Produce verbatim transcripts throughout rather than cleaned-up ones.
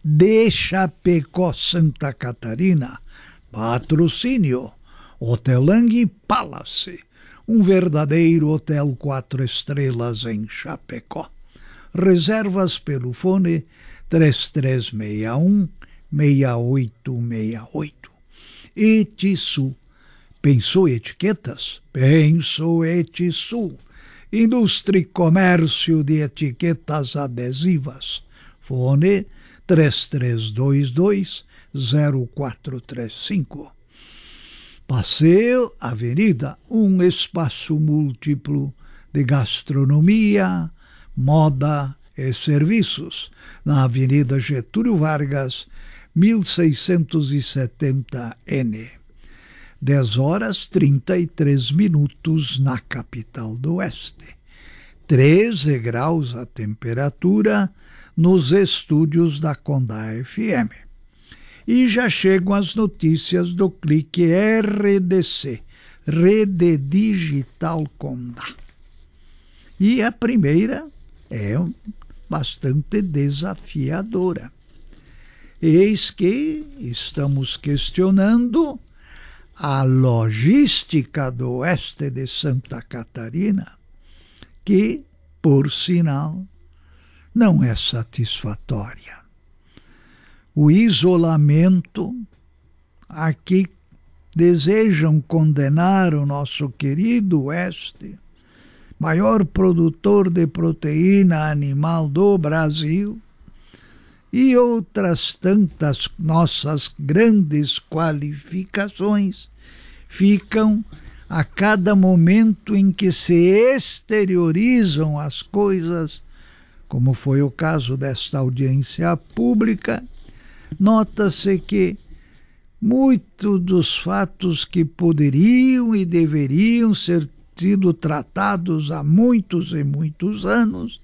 de Chapecó, Santa Catarina. Patrocínio Hotelang Palace, um verdadeiro hotel quatro estrelas em Chapecó. Reservas pelo fone três três seis um, seis oito seis oito. Etisul. Pensou etiquetas? Pensou Etisul. Indústria e comércio de etiquetas adesivas. Fone três três dois dois, zero quatro três cinco. Passeio Avenida, um espaço múltiplo de gastronomia, moda e serviços, na Avenida Getúlio Vargas, mil seiscentos e setenta N. dez horas trinta e três minutos na capital do Oeste. treze graus a temperatura nos estúdios da Condá F M. E já chegam as notícias do Clique R D C, Rede Digital Condá. E a primeira é bastante desafiadora. Eis que estamos questionando a logística do oeste de Santa Catarina, que, por sinal, não é satisfatória. O isolamento, aqui desejam condenar o nosso querido oeste, maior produtor de proteína animal do Brasil, e outras tantas nossas grandes qualificações ficam a cada momento em que se exteriorizam as coisas, como foi o caso desta audiência pública, nota-se que muitos dos fatos que poderiam e deveriam ser sido tratados há muitos e muitos anos,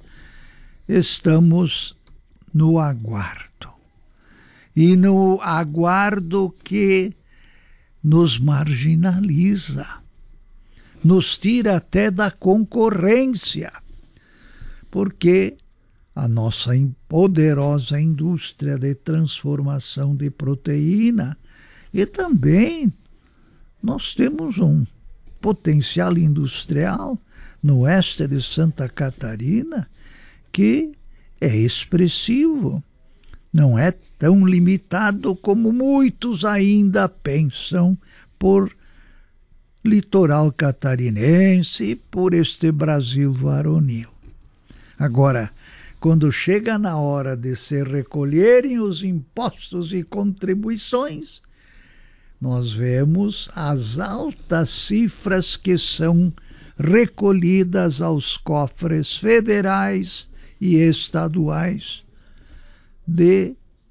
estamos no aguardo. E no aguardo que nos marginaliza, nos tira até da concorrência, porque a nossa poderosa indústria de transformação de proteína, e também nós temos um potencial industrial no oeste de Santa Catarina que é expressivo, não é tão limitado como muitos ainda pensam por litoral catarinense e por este Brasil varonil. Agora, quando chega na hora de se recolherem os impostos e contribuições, nós vemos as altas cifras que são recolhidas aos cofres federais e estaduais de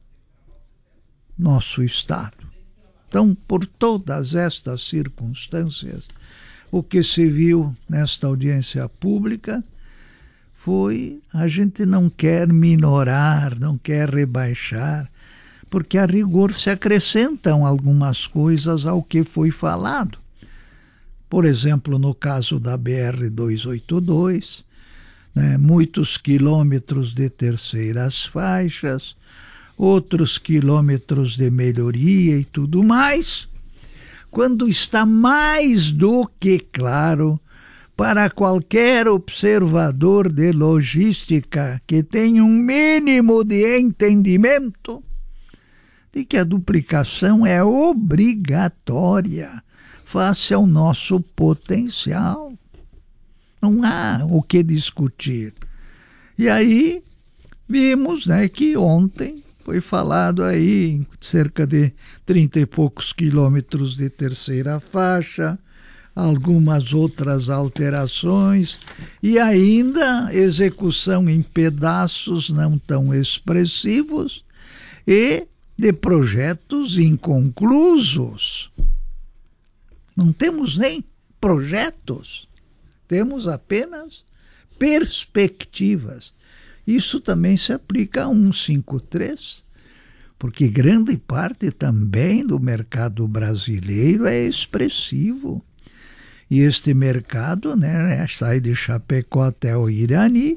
nosso Estado. Então, por todas estas circunstâncias, o que se viu nesta audiência pública foi, a gente não quer minorar, não quer rebaixar, porque a rigor se acrescentam algumas coisas ao que foi falado. Por exemplo, no caso da B R duzentos e oitenta e dois, né, muitos quilômetros de terceiras faixas, outros quilômetros de melhoria e tudo mais, quando está mais do que claro para qualquer observador de logística que tenha um mínimo de entendimento de que a duplicação é obrigatória face ao nosso potencial. Não há o que discutir. E aí vimos, né, que ontem foi falado aí em cerca de trinta e poucos quilômetros de terceira faixa, algumas outras alterações e ainda execução em pedaços não tão expressivos e de projetos inconclusos. Não temos nem projetos, temos apenas perspectivas. Isso também se aplica a cento e cinquenta e três, porque grande parte também do mercado brasileiro é expressivo. E este mercado, né, sai de Chapecó até o Irani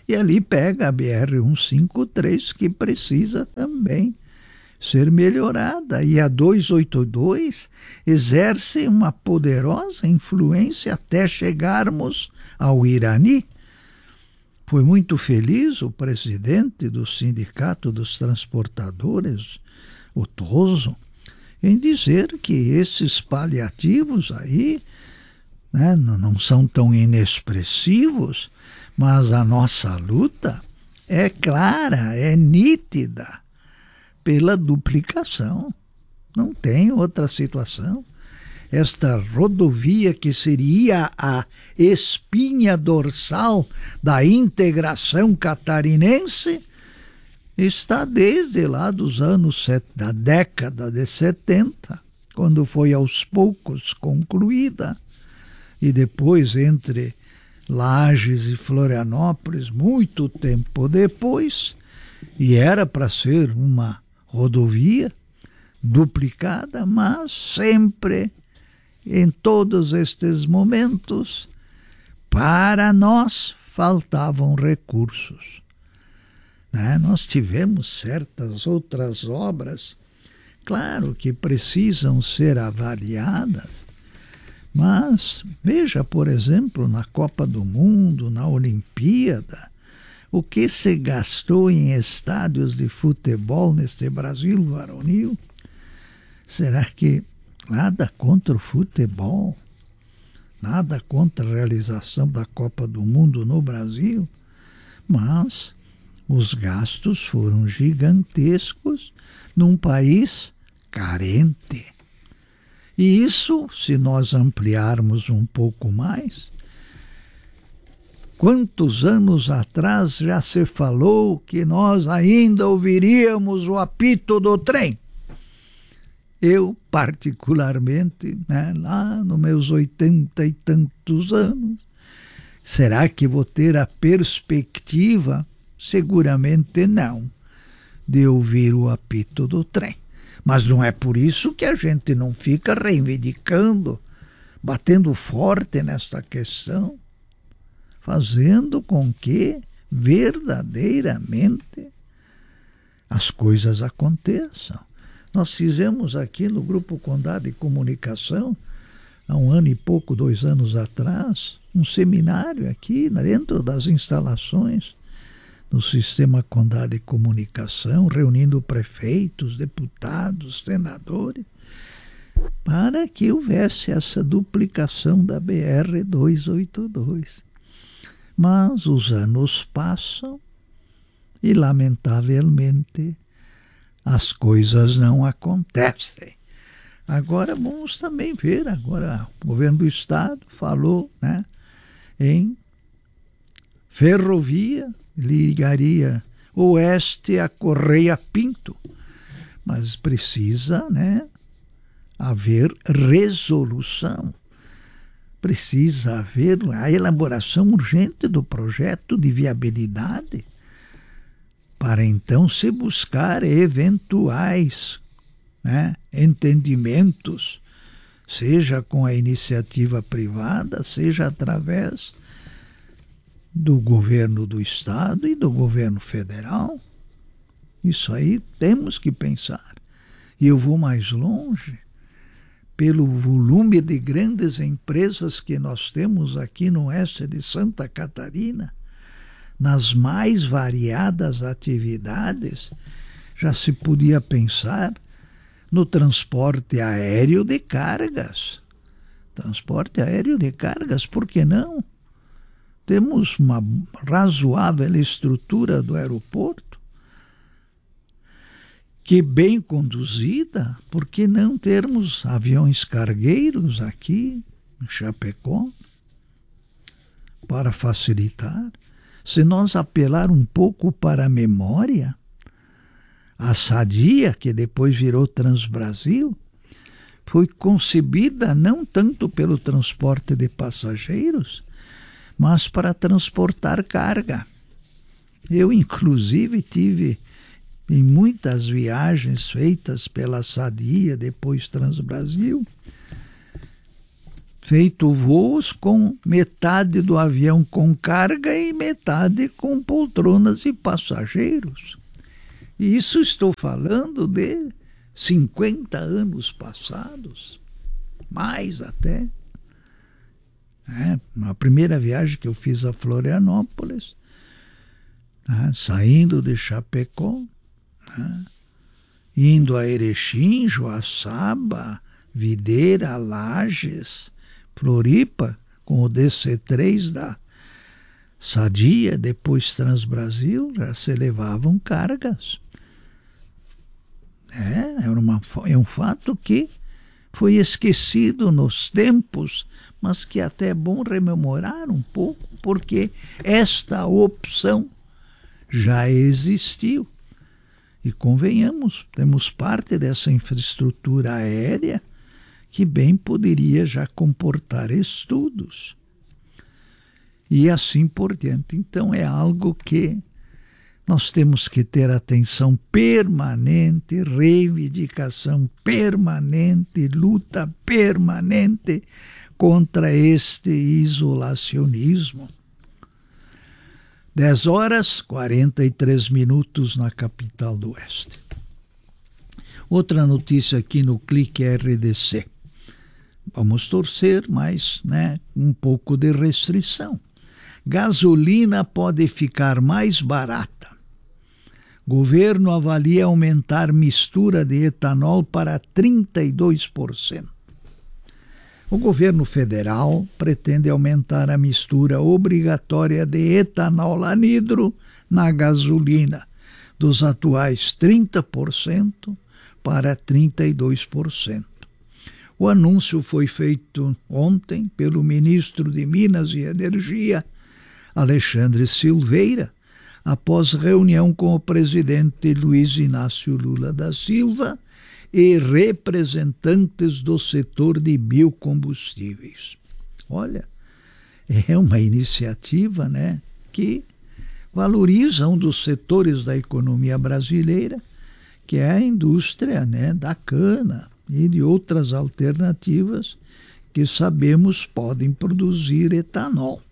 E ali pega a B R cento e cinquenta e três, que precisa também ser melhorada. E a duzentos e oitenta e dois exerce uma poderosa influência até chegarmos ao Irani. Foi muito feliz o presidente do Sindicato dos Transportadores, o Toso, em dizer que esses paliativos aí, né, não são tão inexpressivos, mas a nossa luta é clara, é nítida pela duplicação. Não tem outra situação. Esta rodovia, que seria a espinha dorsal da integração catarinense, está desde lá dos anos, da década de setenta, quando foi aos poucos concluída, e depois entre Lages e Florianópolis, muito tempo depois, e era para ser uma rodovia duplicada, mas sempre, em todos estes momentos, para nós faltavam recursos. Né? Nós tivemos certas outras obras, claro que precisam ser avaliadas, mas veja, por exemplo, na Copa do Mundo, na Olimpíada, o que se gastou em estádios de futebol neste Brasil varonil. Será que nada contra o futebol, nada contra a realização da Copa do Mundo no Brasil, mas os gastos foram gigantescos num país carente. E isso, se nós ampliarmos um pouco mais, quantos anos atrás já se falou que nós ainda ouviríamos o apito do trem? Eu, particularmente, né, lá nos meus oitenta e tantos anos, será que vou ter a perspectiva? Seguramente não, de ouvir o apito do trem. Mas não é por isso que a gente não fica reivindicando, batendo forte nesta questão, fazendo com que verdadeiramente as coisas aconteçam. Nós fizemos aqui no Grupo Condado de Comunicação, há um ano e pouco, dois anos atrás, um seminário aqui dentro das instalações no Sistema Condado de Comunicação, reunindo prefeitos, deputados, senadores, para que houvesse essa duplicação da B R duzentos e oitenta e dois. Mas os anos passam e, lamentavelmente, as coisas não acontecem. Agora vamos também ver, agora o governo do estado falou, né, em ferrovia, ligaria oeste a Correia Pinto, mas precisa, né, haver resolução, precisa haver a elaboração urgente do projeto de viabilidade, para então se buscar eventuais, né, entendimentos, seja com a iniciativa privada, seja através do governo do estado e do governo federal. Isso aí temos que pensar. E eu vou mais longe. Pelo volume de grandes empresas que nós temos aqui no oeste de Santa Catarina, nas mais variadas atividades, já se podia pensar no transporte aéreo de cargas. Transporte aéreo de cargas, por que não? Temos uma razoável estrutura do aeroporto, que bem conduzida, por que não termos aviões cargueiros aqui em Chapecó, para facilitar? Se nós apelar um pouco para a memória, a Sadia, que depois virou Transbrasil, foi concebida não tanto pelo transporte de passageiros, mas para transportar carga. Eu, inclusive, tive em muitas viagens feitas pela Sadia, depois Transbrasil, feito voos com metade do avião com carga e metade com poltronas e passageiros. E isso estou falando de cinquenta anos passados, mais até. É, na primeira viagem que eu fiz a Florianópolis, né, saindo de Chapecó, né, indo a Erechim, Joaçaba, Videira, Lages, Floripa, com o D C três da Sadia, depois Transbrasil, já se levavam cargas. É, era uma, é um fato que foi esquecido nos tempos, mas que até é bom rememorar um pouco, porque esta opção já existiu. E convenhamos, temos parte dessa infraestrutura aérea que bem poderia já comportar estudos. E assim por diante. Então é algo que nós temos que ter atenção permanente, reivindicação permanente, luta permanente contra este isolacionismo. dez horas, quarenta e três minutos na capital do Oeste. Outra notícia aqui no Clique R D C. Vamos torcer, mas né, um pouco de restrição. Gasolina pode ficar mais barata. Governo avalia aumentar mistura de etanol para trinta e dois por cento. O governo federal pretende aumentar a mistura obrigatória de etanol anidro na gasolina, dos atuais trinta por cento para trinta e dois por cento. O anúncio foi feito ontem pelo ministro de Minas e Energia, Alexandre Silveira, após reunião com o presidente Luiz Inácio Lula da Silva e representantes do setor de biocombustíveis. Olha, é uma iniciativa, né, que valoriza um dos setores da economia brasileira, que é a indústria, né, da cana e de outras alternativas que sabemos podem produzir etanol.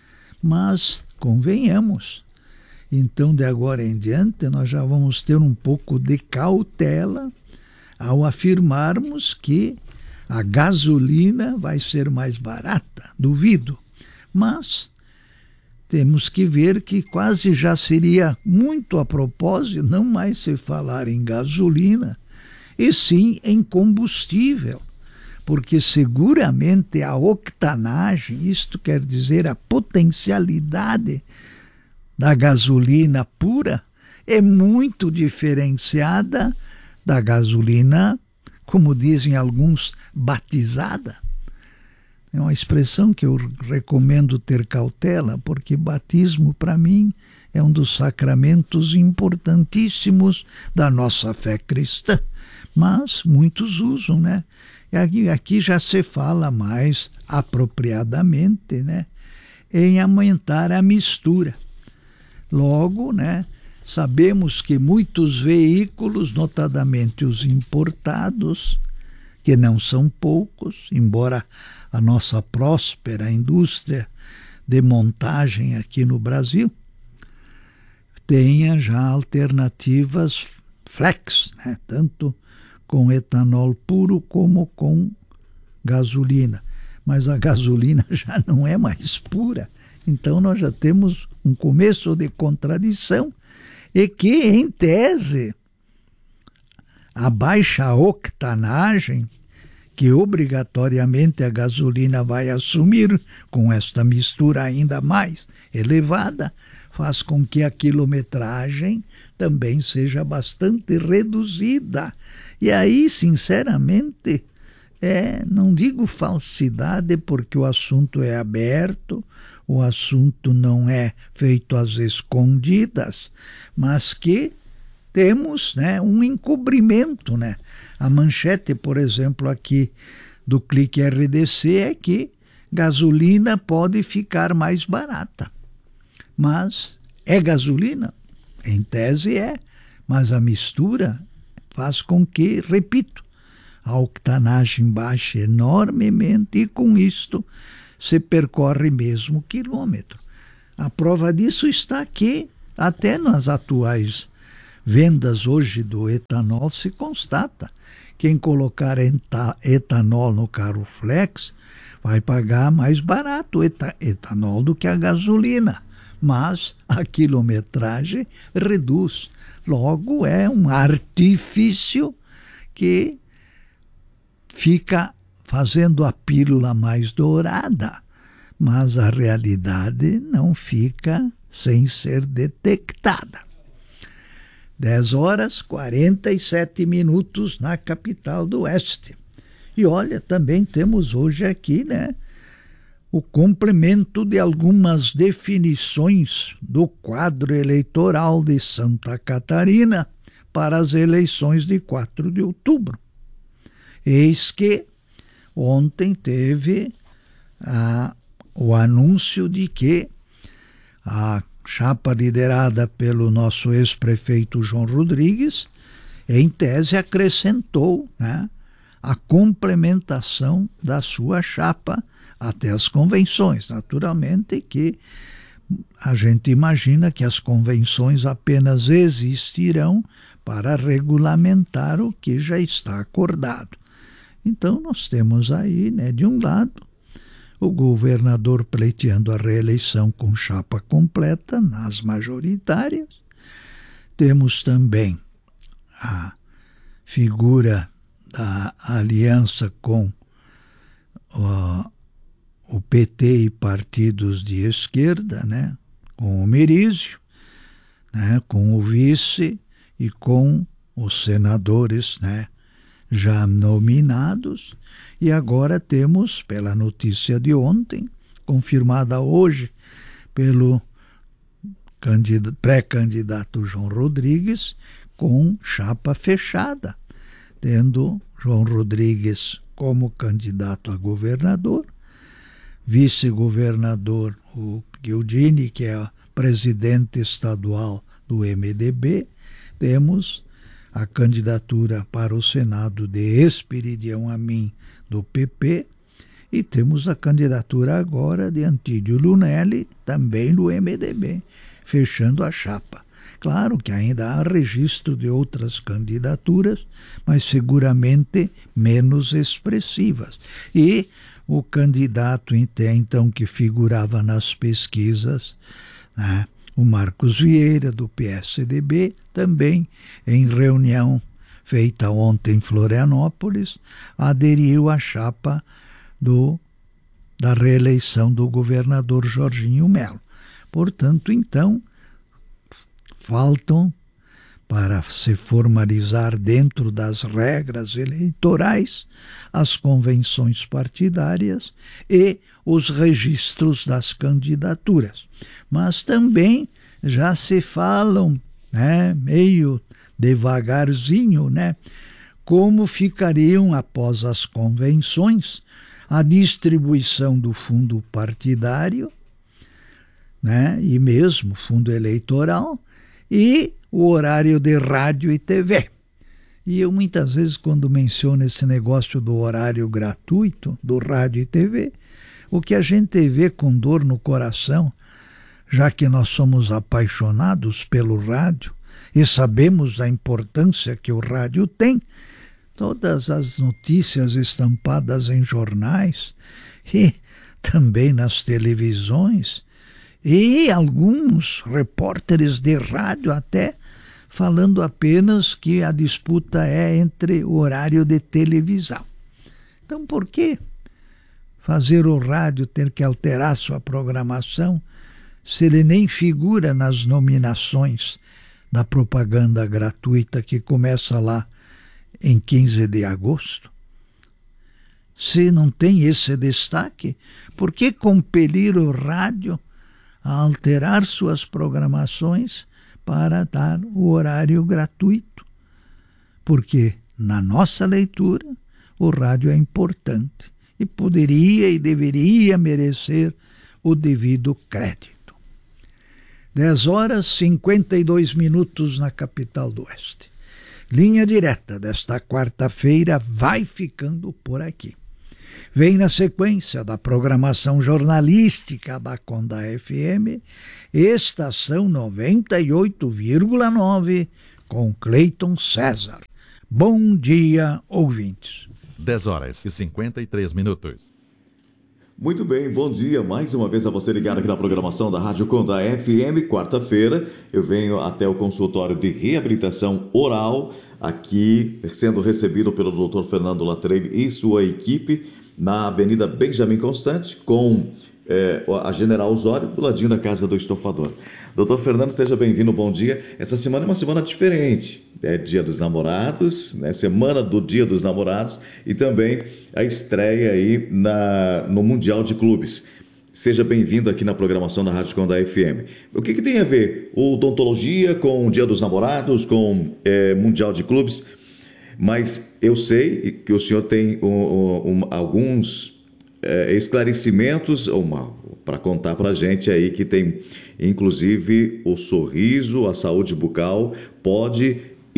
Mas, convenhamos, então de agora em diante nós já vamos ter um pouco de cautela ao afirmarmos que a gasolina vai ser mais barata. Duvido. Mas temos que ver que quase já seria muito a propósito não mais se falar em gasolina, e sim em combustível, porque seguramente a octanagem, isto quer dizer a potencialidade da gasolina pura, é muito diferenciada da gasolina, como dizem alguns, batizada. É uma expressão que eu recomendo ter cautela, porque batismo, para mim, é um dos sacramentos importantíssimos da nossa fé cristã. Mas muitos usam, né? E aqui, aqui já se fala mais apropriadamente, né, em aumentar a mistura. Logo, né, sabemos que muitos veículos, notadamente os importados, que não são poucos, embora a nossa próspera indústria de montagem aqui no Brasil tenha já alternativas flex, né, tanto com etanol puro como com gasolina. Mas a gasolina já não é mais pura. Então nós já temos um começo de contradição e que, em tese, a baixa octanagem que obrigatoriamente a gasolina vai assumir com esta mistura ainda mais elevada, faz com que a quilometragem também seja bastante reduzida. E aí, sinceramente, é, não digo falsidade porque o assunto é aberto, o assunto não é feito às escondidas, mas que temos, né, um encobrimento, né? A manchete, por exemplo, aqui do Clique R D C é que gasolina pode ficar mais barata. Mas é gasolina? Em tese é, mas a mistura faz com que, repito, a octanagem baixa enormemente e com isto se percorre mesmo quilômetro. A prova disso está aqui, até nas atuais vendas hoje do etanol se constata. Quem colocar etanol no carro flex vai pagar mais barato o etanol do que a gasolina, mas a quilometragem reduz. Logo, é um artifício que fica fazendo a pílula mais dourada, mas a realidade não fica sem ser detectada. dez horas, quarenta e sete minutos na capital do Oeste. E olha, também temos hoje aqui, né, o complemento de algumas definições do quadro eleitoral de Santa Catarina para as eleições de quatro de outubro. Eis que ontem teve a, o anúncio de que a chapa liderada pelo nosso ex-prefeito João Rodrigues, em tese acrescentou, né, a complementação da sua chapa até as convenções. Naturalmente que a gente imagina que as convenções apenas existirão para regulamentar o que já está acordado. Então nós temos aí, né, de um lado, o governador pleiteando a reeleição com chapa completa nas majoritárias. Temos também a figura da aliança com uh, o P T e partidos de esquerda, né, com o Merizio, né, com o vice e com os senadores, né, já nominados. E agora temos, pela notícia de ontem, confirmada hoje pelo pré-candidato João Rodrigues, com chapa fechada, tendo João Rodrigues como candidato a governador, vice-governador o Guildini, que é presidente estadual do M D B, temos a candidatura para o Senado de Esperidião Amin, do P P, e temos a candidatura agora de Antídio Lunelli, também do M D B, fechando a chapa. Claro que ainda há registro de outras candidaturas, mas seguramente menos expressivas. E o candidato então que figurava nas pesquisas, né, o Marcos Vieira, do P S D B, também em reunião feita ontem em Florianópolis, aderiu à chapa do, da reeleição do governador Jorginho Melo. Portanto, então, faltam, para se formalizar dentro das regras eleitorais, as convenções partidárias e os registros das candidaturas. Mas também já se falam, né, meio devagarzinho, né, como ficariam após as convenções a distribuição do fundo partidário, né, e mesmo fundo eleitoral, e o horário de rádio e T V. E eu muitas vezes, quando menciono esse negócio do horário gratuito, do rádio e T V, o que a gente vê com dor no coração, já que nós somos apaixonados pelo rádio e sabemos da importância que o rádio tem, todas as notícias estampadas em jornais e também nas televisões, e alguns repórteres de rádio até falando apenas que a disputa é entre o horário de televisão. Então, por que fazer o rádio ter que alterar sua programação se ele nem figura nas nominações da propaganda gratuita que começa lá em quinze de agosto? Se não tem esse destaque, por que compelir o rádio a alterar suas programações para dar o horário gratuito? Porque, na nossa leitura, o rádio é importante e poderia e deveria merecer o devido crédito. dez horas e cinquenta e dois minutos na capital do Oeste. Linha Direta desta quarta-feira vai ficando por aqui. Vem na sequência da programação jornalística da Conda F M, Estação noventa e oito vírgula nove, com Cleiton César. Bom dia, ouvintes. dez horas e cinquenta e três minutos. Muito bem, bom dia mais uma vez a você ligado aqui na programação da Rádio Conda F M. Quarta-feira eu venho até o consultório de reabilitação oral, aqui sendo recebido pelo doutor Fernando Latreille e sua equipe, na Avenida Benjamin Constant, com é, a General Osório, do ladinho da Casa do Estofador. doutor Fernando, seja bem-vindo, bom dia. Essa semana é uma semana diferente, é Dia dos Namorados, né? Semana do Dia dos Namorados e também a estreia aí na, no Mundial de Clubes. Seja bem-vindo aqui na programação da Rádio Conda F M. O que, que tem a ver odontologia com o Dia dos Namorados, com é, Mundial de Clubes? Mas eu sei que o senhor tem um, um, alguns é, esclarecimentos para contar para a gente aí, que tem, inclusive, o sorriso, a saúde bucal pode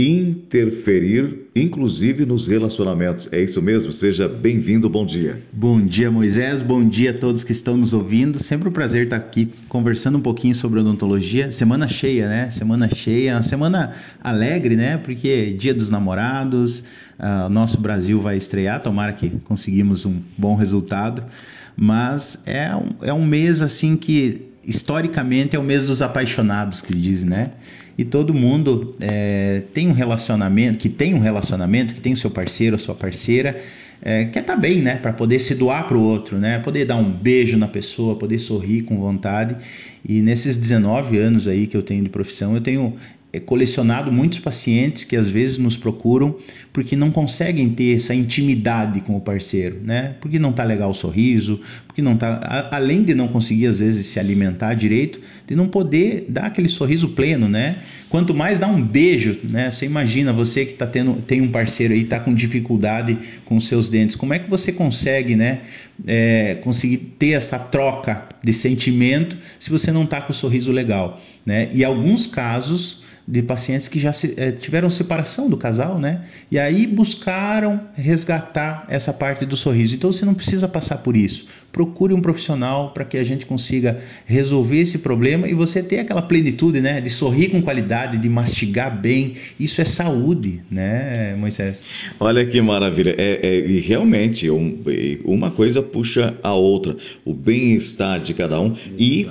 interferir, inclusive, nos relacionamentos. É isso mesmo? Seja bem-vindo, bom dia. Bom dia, Moisés, bom dia a todos que estão nos ouvindo. Sempre um prazer estar aqui conversando um pouquinho sobre odontologia. Semana cheia, né? Semana cheia, uma semana alegre, né? Porque é Dia dos Namorados, o uh, nosso Brasil vai estrear, tomara que conseguimos um bom resultado. Mas é um, é um mês assim que, historicamente, é o mês dos apaixonados, que dizem, né? E todo mundo é, tem um relacionamento, que tem um relacionamento, que tem o seu parceiro, a sua parceira, é, quer estar bem, né? Para poder se doar para o outro, né? Poder dar um beijo na pessoa, poder sorrir com vontade. E nesses dezenove anos aí que eu tenho de profissão, eu tenho é, colecionado muitos pacientes que às vezes nos procuram porque não conseguem ter essa intimidade com o parceiro, né? Porque não tá legal o sorriso, porque não tá, a, além de não conseguir às vezes se alimentar direito, de não poder dar aquele sorriso pleno, né? Quanto mais dar um beijo, né? Você imagina, você que tá tendo, tem um parceiro aí, tá com dificuldade com os seus dentes, como é que você consegue, né? É, conseguir ter essa troca de sentimento se você não tá com o sorriso legal, né? E alguns casos de pacientes que já se, é, tiveram separação do casal, né? E aí buscaram resgatar essa parte do sorriso. Então você não precisa passar por isso. Procure um profissional para que a gente consiga resolver esse problema e você ter aquela plenitude, né? De sorrir com qualidade, de mastigar bem. Isso é saúde, né, Moisés? Olha que maravilha. É, é, e realmente um, uma coisa puxa a outra. O bem-estar de cada um. E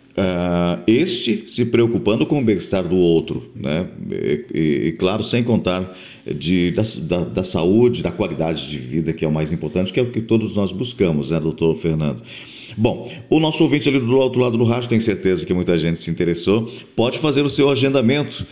Uh, este se preocupando com o bem-estar do outro, né? E, e, e claro, sem contar de, da, da, da saúde, da qualidade de vida, que é o mais importante, que é o que todos nós buscamos, né, doutor Fernando? Bom, o nosso ouvinte ali do outro lado do rádio, tenho certeza que muita gente se interessou, pode fazer o seu agendamento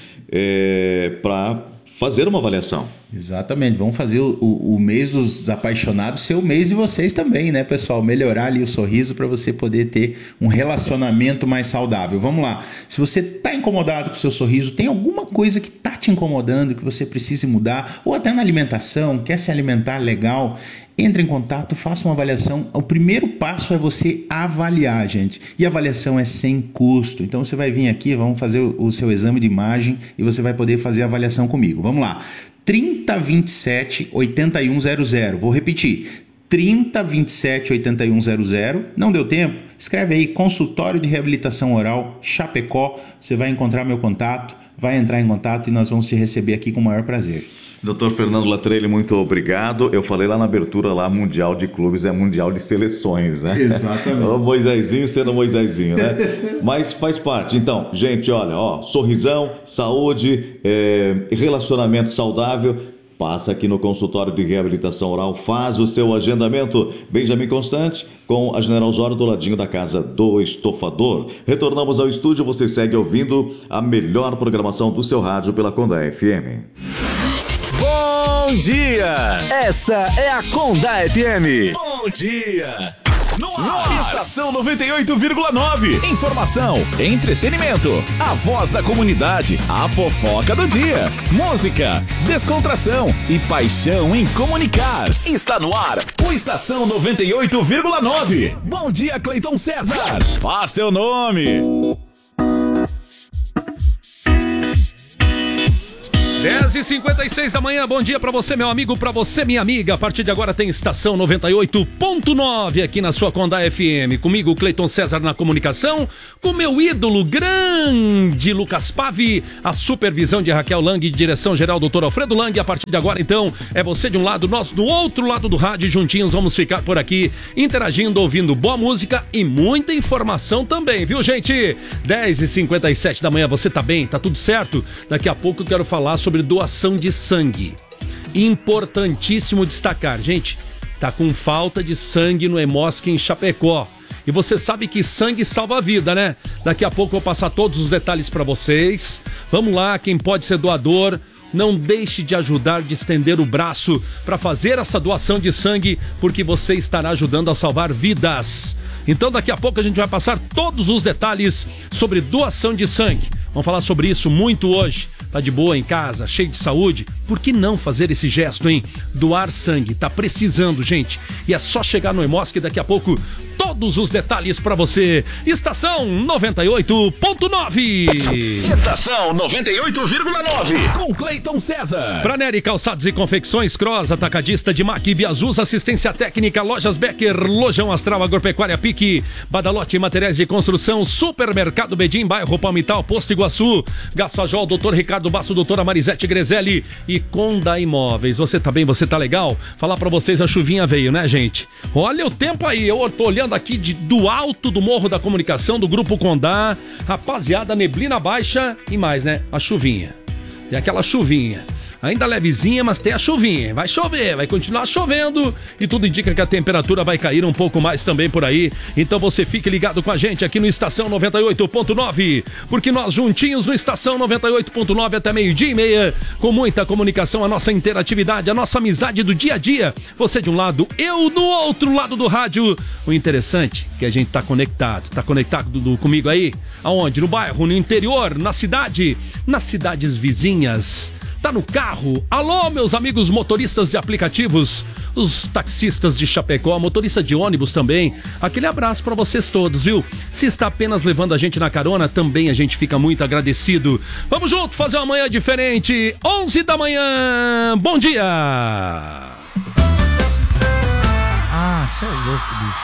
é, para fazer uma avaliação. Exatamente, vamos fazer o, o, o mês dos apaixonados ser o mês de vocês também, né, pessoal? Melhorar ali o sorriso para você poder ter um relacionamento mais saudável. Vamos lá, se você está incomodado com o seu sorriso, tem alguma coisa que está te incomodando, que você precise mudar, ou até na alimentação, quer se alimentar legal, entre em contato, faça uma avaliação. O primeiro passo é você avaliar, gente. E a avaliação é sem custo. Então você vai vir aqui, vamos fazer o, o seu exame de imagem e você vai poder fazer a avaliação comigo. Vamos lá. trinta, vinte e sete, oitenta e um zero zero. Vou repetir. trinta, vinte e sete, oitenta e um zero zero. Não deu tempo? Escreve aí, Consultório de Reabilitação Oral, Chapecó. Você vai encontrar meu contato, vai entrar em contato e nós vamos te receber aqui com o maior prazer. doutor Fernando Latreille, muito obrigado. Eu falei lá na abertura, lá, Mundial de Clubes é Mundial de Seleções, né? Exatamente. O Moisésinho sendo Moisésinho, né? Mas faz parte. Então, gente, olha, ó, sorrisão, saúde, é, relacionamento saudável. Passa aqui no consultório de reabilitação oral, faz o seu agendamento. Benjamin Constant, com a General Osório do ladinho da Casa do Estofador. Retornamos ao estúdio, você segue ouvindo a melhor programação do seu rádio pela Conda F M. Bom dia! Essa é a Conda F M. Bom dia! No ar. Estação noventa e oito vírgula nove. Informação, entretenimento, a voz da comunidade, a fofoca do dia, música, descontração e paixão em comunicar. Está no ar o Estação noventa e oito vírgula nove. Bom dia, Cleiton César. Faz teu nome. dez e cinquenta e seis da manhã, bom dia pra você, meu amigo, pra você, minha amiga. A partir de agora tem Estação noventa e oito ponto nove aqui na sua Condá F M. Comigo, Cleiton César na comunicação, com meu ídolo grande Lucas Pave, a supervisão de Raquel Lang, direção geral doutor Alfredo Lang. A partir de agora, então, é você de um lado, nós do outro lado do rádio, juntinhos vamos ficar por aqui, interagindo, ouvindo boa música e muita informação também, viu, gente? dez e cinquenta e sete da manhã, você tá bem? Tá tudo certo? Daqui a pouco eu quero falar sobre sobre doação de sangue. Importantíssimo destacar, gente, tá com falta de sangue no Hemosc em Chapecó. E você sabe que sangue salva a vida, né? Daqui a pouco eu vou passar todos os detalhes para vocês. Vamos lá, quem pode ser doador, não deixe de ajudar, de estender o braço para fazer essa doação de sangue, porque você estará ajudando a salvar vidas. Então daqui a pouco a gente vai passar todos os detalhes sobre doação de sangue. Vamos falar sobre isso muito hoje. Tá de boa em casa, cheio de saúde? Por que não fazer esse gesto, hein? Doar sangue, tá precisando, gente. E é só chegar no Hemosc e daqui a pouco todos os detalhes pra você. Estação noventa e oito ponto nove. Estação noventa e oito vírgula nove. Com Cleiton César. Pra Nery Calçados e Confecções, Cross, Atacadista de Mac, Biazus, Assistência Técnica, Lojas Becker, Lojão Astral, Agropecuária Pique, Badalote Materiais de Construção, Supermercado Bedim, Bairro Palmital, Posto Iguaçu, Gasfajol, Doutor Ricardo Basso, Doutora Marisete Grezelli e Conda Imóveis. Você tá bem? Você tá legal? Falar pra vocês, a chuvinha veio, né, gente? Olha o tempo aí, eu tô olhando aqui de, do alto do Morro da Comunicação, do Grupo Condá, rapaziada, neblina baixa e mais, né? A chuvinha. Tem aquela chuvinha. Ainda levezinha, mas tem a chuvinha. Vai chover, vai continuar chovendo e tudo indica que a temperatura vai cair um pouco mais também por aí. Então você fique ligado com a gente aqui no Estação noventa e oito ponto nove, porque nós juntinhos no Estação noventa e oito ponto nove até meio-dia e meia, com muita comunicação, a nossa interatividade, a nossa amizade do dia a dia. Você de um lado, eu do outro lado do rádio. O interessante é que a gente tá conectado. Tá conectado do, comigo aí? Aonde? No bairro, no interior, na cidade, nas cidades vizinhas. Tá no carro? Alô, meus amigos motoristas de aplicativos, os taxistas de Chapecó, motorista de ônibus também. Aquele abraço pra vocês todos, viu? Se está apenas levando a gente na carona, também a gente fica muito agradecido. Vamos junto fazer uma manhã diferente. onze da manhã. Bom dia! Ah, cê é louco, bicho.